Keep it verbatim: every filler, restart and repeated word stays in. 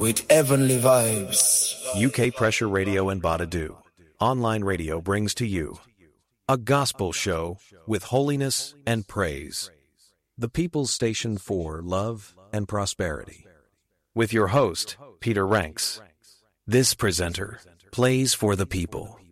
with heavenly vibes. U K Pressure Radio in Badadu. Online radio brings to you a gospel show with holiness and praise. The People's Station for Love and Prosperity. With your host, Peter Ranks. This presenter plays for the people.